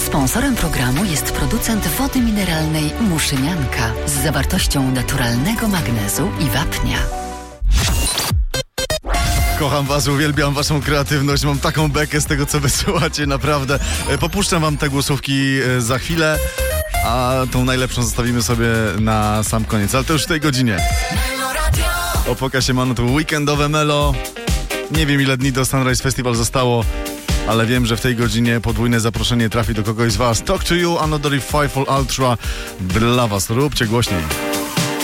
Sponsorem programu jest producent wody mineralnej Muszynianka z zawartością naturalnego magnezu i wapnia. Kocham was, uwielbiam waszą kreatywność, mam taką bekę z tego, co wysyłacie, naprawdę. Popuszczam wam te głosówki za chwilę, a tą najlepszą zostawimy sobie na sam koniec, ale to już w tej godzinie. Opoka się mano, to weekendowe melo. Nie wiem, ile dni do Sunrise Festival zostało, ale wiem, że w tej godzinie podwójne zaproszenie trafi do kogoś z was. Talk to You, Another Five Ultra dla was. Róbcie głośniej.